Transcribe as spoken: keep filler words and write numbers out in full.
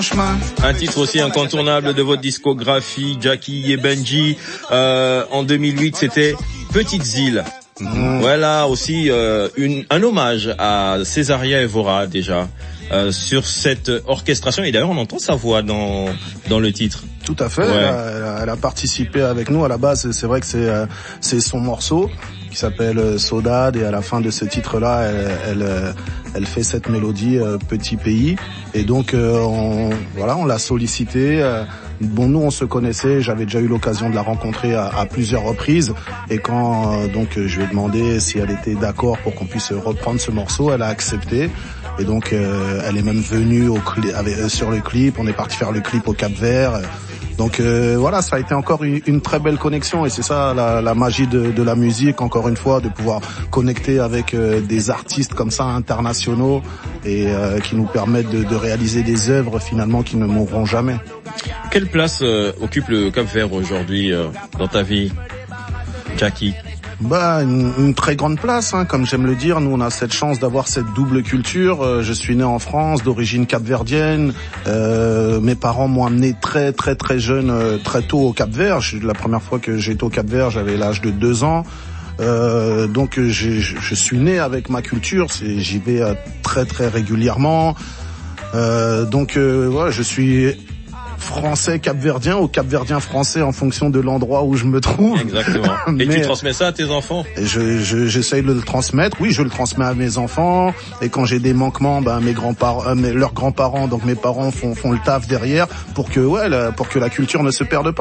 Un titre aussi incontournable de votre discographie, Jackie et Benji. Euh, en deux mille huit, c'était Petites îles. Mmh. Voilà aussi euh, une, un hommage à Césaria Evora déjà euh, sur cette orchestration. Et d'ailleurs, on entend sa voix dans dans le titre. Tout à fait. Ouais. Elle, a, elle, a, elle a participé avec nous. À la base, c'est vrai que c'est euh, c'est son morceau qui s'appelle Saudade, et à la fin de ce titre-là, elle, elle, elle fait cette mélodie euh, Petit pays. Et donc, euh, on, voilà, on l'a sollicité. Euh, bon, nous, on se connaissait. J'avais déjà eu l'occasion de la rencontrer à, à plusieurs reprises. Et quand euh, donc je lui ai demandé si elle était d'accord pour qu'on puisse reprendre ce morceau, elle a accepté. Et donc, euh, elle est même venue au cli- avec, euh, sur le clip. On est parti faire le clip au Cap-Vert. Donc euh, voilà, ça a été encore une, une très belle connexion, et c'est ça la, la magie de, de la musique, encore une fois, de pouvoir connecter avec euh, des artistes comme ça internationaux et euh, qui nous permettent de, de réaliser des œuvres finalement qui ne mourront jamais. Quelle place euh, occupe le Cap-Vert aujourd'hui euh, dans ta vie, Jackie? Bah, une, une très grande place, hein, comme j'aime le dire. Nous, on a cette chance d'avoir cette double culture. Euh, je suis né en France, d'origine capverdienne. Euh, mes parents m'ont amené très, très, très jeune, euh, très tôt au Cap-Vert. Je, la première fois que j'étais au Cap-Vert, j'avais l'âge de deux ans. Euh, donc, je, je suis né avec ma culture. C'est, j'y vais euh, très, très régulièrement. Euh, donc, euh, ouais, je suis français capverdien ou capverdien français en fonction de l'endroit où je me trouve. Exactement. Et mais tu transmets ça à tes enfants? Je, je, j'essaye de le transmettre. Oui, je le transmets à mes enfants. Et quand j'ai des manquements, ben mes grands-parents, euh, mes, leurs grands-parents, donc mes parents font, font le taf derrière pour que, ouais, la, pour que la culture ne se perde pas.